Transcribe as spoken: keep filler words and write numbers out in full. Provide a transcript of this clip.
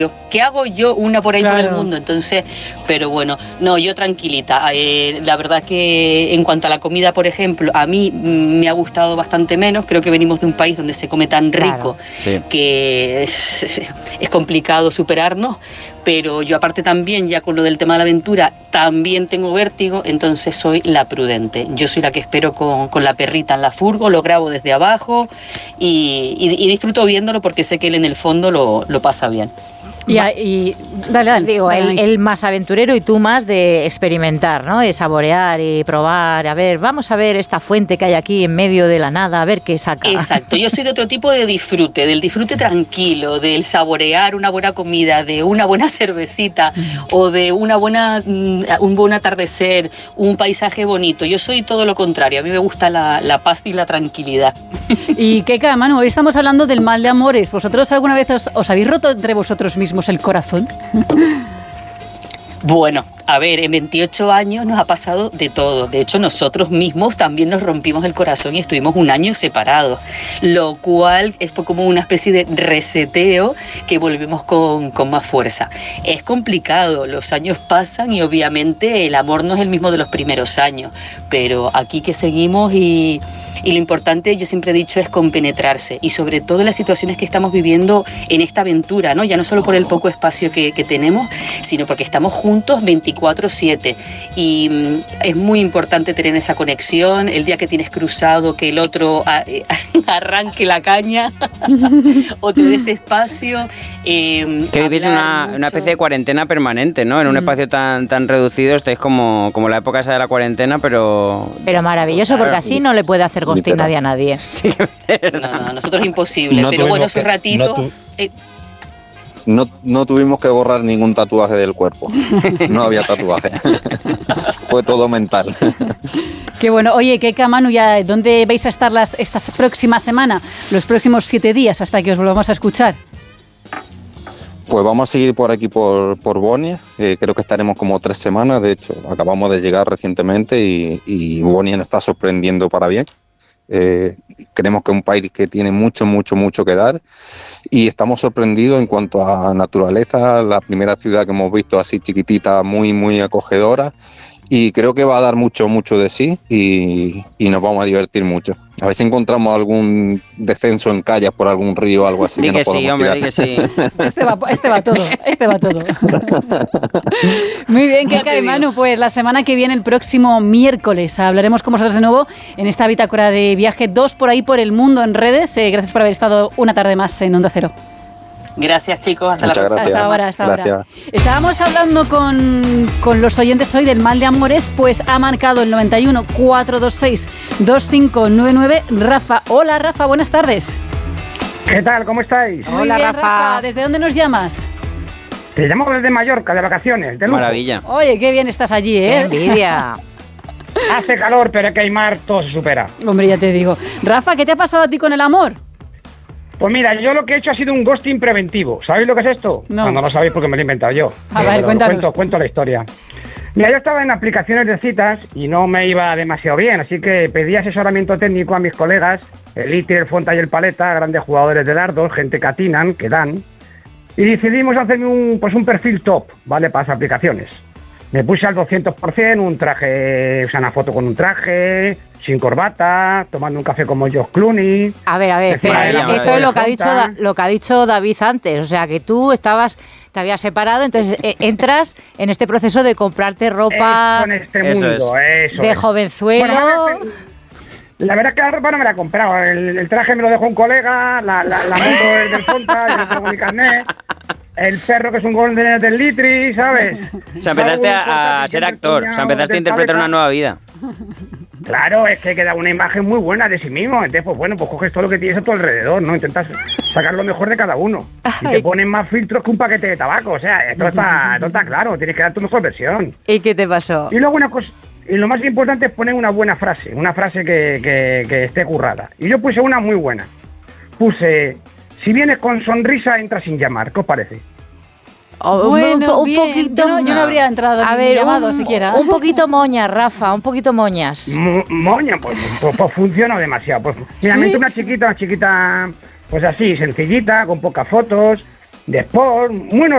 ¿Qué hago yo una por ahí claro. por el mundo? Entonces, pero bueno, no, yo tranquilita. Eh, la verdad que en cuanto a la comida, por ejemplo, a mí me ha gustado bastante menos. Creo que venimos de un país donde se come tan rico, claro, sí. que es, es complicado superarnos. Pero yo aparte también, ya con lo del tema de la aventura, también tengo vértigo, entonces soy la prudente. Yo soy la que espero con, con la perrita en la furgo, lo grabo desde abajo y, y, y disfruto viéndolo porque sé que él en el fondo lo, lo pasa bien. Y, y dale, dale. Digo, dale, él, él más aventurero y tú más de experimentar, ¿no? De saborear y probar. A ver, vamos a ver esta fuente que hay aquí en medio de la nada, a ver qué saca. Exacto, yo soy de otro tipo de disfrute, del disfrute tranquilo, del saborear una buena comida, de una buena cervecita o de una buena, un buen atardecer, un paisaje bonito. Yo soy todo lo contrario, a mí me gusta la, la paz y la tranquilidad. Y Keka, Manu, hoy estamos hablando del mal de amores. ¿Vosotros alguna vez os, os habéis roto entre vosotros mismos el corazón? Bueno, a ver, en veintiocho años nos ha pasado de todo. De hecho, nosotros mismos también nos rompimos el corazón y estuvimos un año separados, lo cual fue como una especie de reseteo que volvemos con, con más fuerza. Es complicado, los años pasan y obviamente el amor no es el mismo de los primeros años, pero aquí que seguimos y, y lo importante, yo siempre he dicho, es compenetrarse y sobre todo en las situaciones que estamos viviendo en esta aventura, ¿no? Ya no solo por el poco espacio que, que tenemos, sino porque estamos juntos veinticuatro siete y mm, es muy importante tener esa conexión. El día que tienes cruzado, que el otro a, eh, arranque la caña o te dé ese espacio. Eh, que vivís una, una especie de cuarentena permanente, ¿no? En un mm. espacio tan tan reducido, estáis como, como la época esa de la cuarentena, pero... Pero maravilloso, porque así no le puede hacer ghosting nadie a nadie. Sí, no, no, nosotros es imposible, no pero bueno, esos ratitos... No, tu... eh, No, no tuvimos que borrar ningún tatuaje del cuerpo. No había tatuaje. Fue todo mental. Qué bueno. Oye, Keka, Manu, ¿ya dónde vais a estar las, esta próxima semana? Los próximos siete días hasta que os volvamos a escuchar. Pues vamos a seguir por aquí, por, por Bonia. Eh, creo que estaremos como tres semanas. De hecho, acabamos de llegar recientemente y, y Bonia nos está sorprendiendo para bien. Eh, creemos que es un país que tiene mucho, mucho, mucho que dar y estamos sorprendidos en cuanto a naturaleza. La primera ciudad que hemos visto así chiquitita, muy, muy acogedora, y creo que va a dar mucho, mucho de sí y, y nos vamos a divertir mucho. A ver si encontramos algún descenso en calles por algún río o algo así. Di que, que nos sí, hombre, di que sí. Este va, este va todo, este va todo. Muy bien, Keka y Manu, pues la semana que viene, el próximo miércoles, hablaremos con vosotros de nuevo en esta bitácora de viaje, dos por ahí por el mundo en redes. Eh, gracias por haber estado una tarde más en Onda Cero. Gracias, chicos, hasta Muchas la próxima. gracias. Hasta ahora, hasta Gracias. ahora. Estábamos hablando con, con los oyentes hoy del mal de amores, pues ha marcado el noventa y uno, cuatrocientos veintiséis, veinticinco noventa y nueve Rafa. Hola, Rafa, buenas tardes. ¿Qué tal? ¿Cómo estáis? Muy Hola, bien, Rafa. Rafa. ¿Desde dónde nos llamas? Te llamo desde Mallorca, de vacaciones, de lujo. Maravilla. Oye, qué bien estás allí, ¡Qué ¿eh? envidia! Hace calor, pero que hay mar, todo se supera. Hombre, ya te digo. Rafa, ¿qué te ha pasado a ti con el amor? Pues mira, yo lo que he hecho ha sido un ghosting preventivo. ¿Sabéis lo que es esto? No. No, no lo sabéis porque me lo he inventado yo. A Eh, ver, pero cuéntanos. Cuento, cuento la historia. Mira, yo estaba en aplicaciones de citas y no me iba demasiado bien, así que pedí asesoramiento técnico a mis colegas, el Iti, el Fonta y el Paleta, grandes jugadores de dardos, gente que atinan, que dan, y decidimos hacerme un, pues un perfil top, ¿vale?, para las aplicaciones. Me puse al doscientos por ciento, un traje, o sea, una foto con un traje, sin corbata, tomando un café como George Clooney. A ver, a ver, espera, Maravilla, esto es lo que, ha maravilla. dicho, Da- lo que ha dicho David antes, o sea, que tú estabas, te habías separado, entonces eh, entras en este proceso de comprarte ropa Eso en este Eso mundo, eso de es. jovenzuelo. Bueno, la verdad es que la ropa no me la he comprado. El, el traje me lo dejó un colega, la, la, la moto es del Fonta, yo no tengo mi carnet. El perro que es un golden del Litri, ¿sabes? O sea, empezaste a, a ser actor, o sea, empezaste a interpretar una nueva vida. Claro, es que queda una imagen muy buena de sí mismo. Entonces, pues bueno, pues coges todo lo que tienes a tu alrededor, ¿no? Intentas sacar lo mejor de cada uno. Y te ponen más filtros que un paquete de tabaco. O sea, esto está, esto está claro, tienes que dar tu mejor versión. ¿Y qué te pasó? Y luego una cosa, y lo más importante es poner una buena frase, una frase que, que, que esté currada. Y yo puse una muy buena. Puse, si vienes con sonrisa, entra sin llamar. ¿Qué os parece? Oh, Bueno, un, bien. poquito. Yo no, yo no habría entrado A ni ver, llamado un, siquiera. un poquito moñas, Rafa, un poquito moñas. Mo- Moña, pues, pues, pues funciona demasiado. Pues, mira, me ¿Sí? entró una chiquita, una chiquita, pues así, sencillita, con pocas fotos, de sport, muy